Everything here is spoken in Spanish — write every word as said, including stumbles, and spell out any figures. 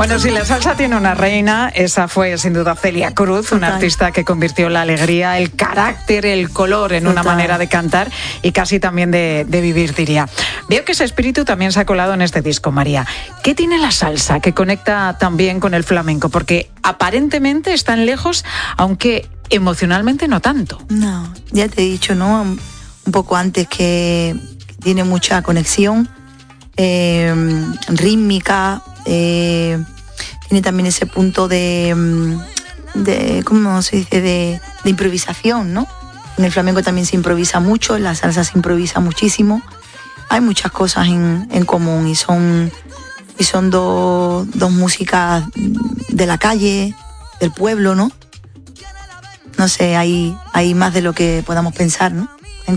Bueno, si la salsa tiene una reina, esa fue sin duda Celia Cruz, Total. una artista que convirtió la alegría, el carácter, el color en Total. una manera de cantar y casi también de, de vivir, diría. Veo que ese espíritu también se ha colado en este disco, María. ¿Qué tiene la salsa que conecta también con el flamenco? Porque aparentemente están lejos, aunque emocionalmente no tanto. No, ya te he dicho, ¿no? Un poco antes que tiene mucha conexión eh, rítmica, eh, tiene también ese punto de, de ¿cómo se dice? De, de improvisación, ¿no? En el flamenco también se improvisa mucho, en la salsa se improvisa muchísimo. Hay muchas cosas en, en común y son, y son dos, dos músicas de la calle, del pueblo, ¿no? No sé, hay, hay más de lo que podamos pensar, ¿no?